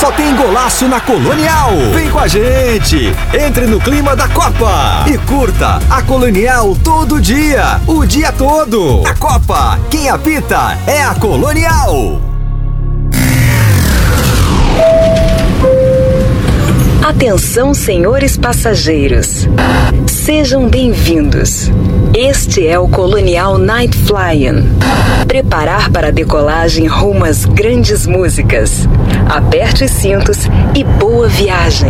só tem golaço na Colonial. Vem com a gente, entre no clima da Copa e curta a Colonial todo dia, o dia todo. A Copa, quem apita é a Colonial. Atenção, senhores passageiros. Sejam bem-vindos. Este é o Colonial Night Flying. Preparar para a decolagem rumo às grandes músicas. Aperte os cintos e boa viagem.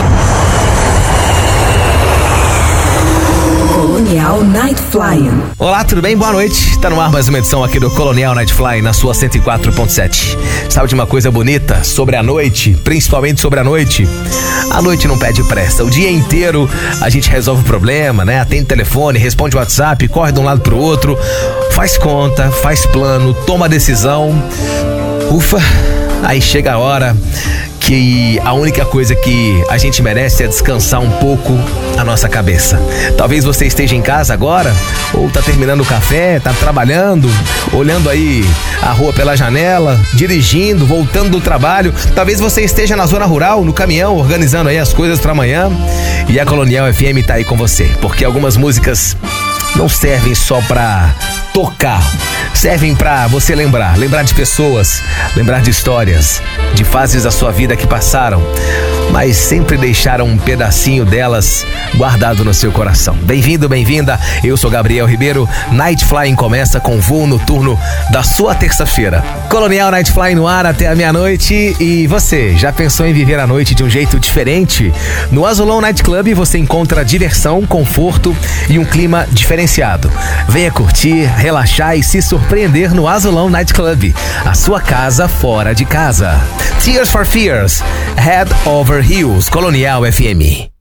Colonial Night Flying. Olá, tudo bem? Boa noite. Tá no ar mais uma edição aqui do Colonial Night Flying na sua 104.7. Sabe de uma coisa bonita sobre a noite, principalmente sobre a noite? A noite não pede pressa. O dia inteiro a gente resolve o problema, né? Atende o telefone, responde o WhatsApp, corre de um lado pro outro, faz conta, faz plano, toma decisão. Ufa, aí chega a hora que a única coisa que a gente merece é descansar um pouco a nossa cabeça. Talvez você esteja em casa agora, ou tá terminando o café, tá trabalhando, olhando aí a rua pela janela, dirigindo, voltando do trabalho. Talvez você esteja na zona rural, no caminhão, organizando aí as coisas pra amanhã. E a Colonial FM tá aí com você, porque algumas músicas não servem só pra tocar, servem pra você lembrar de pessoas, lembrar de histórias, de fases da sua vida que passaram, mas sempre deixaram um pedacinho delas guardado no seu coração. Bem-vindo, bem-vinda, eu sou Gabriel Ribeiro. Night Flying começa com voo noturno da sua terça-feira. Colonial Night Flying no ar até a meia-noite. E você, já pensou em viver a noite de um jeito diferente? No Azulão Night Club você encontra diversão, conforto e um clima diferenciado. Venha curtir, relaxar e se surpreender no Azulão Night Club, a sua casa fora de casa. Tears for Fears, Head Over Heels, Colonial FM.